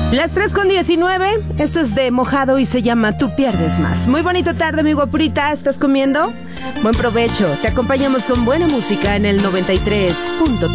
Las 3:19, esto es de Mojado y se llama Tú Pierdes Más. Muy bonita tarde, mi guapurita, ¿estás comiendo? Buen provecho, te acompañamos con buena música en el 93.3.